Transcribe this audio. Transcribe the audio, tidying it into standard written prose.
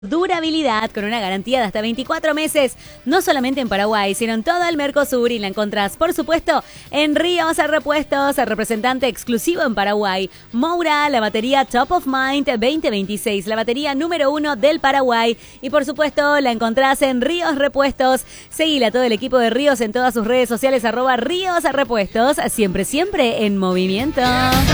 Durabilidad con una garantía de hasta 24 meses, no solamente en Paraguay, sino en todo el Mercosur, y la encontrás, por supuesto, en Ríos Repuestos, el representante exclusivo en Paraguay. Moura, la batería Top of Mind 2026, la batería número 1 del Paraguay, y por supuesto la encontrás en Ríos Repuestos. Seguile a todo el equipo de Ríos en todas sus redes sociales, @Ríos Repuestos, siempre en movimiento.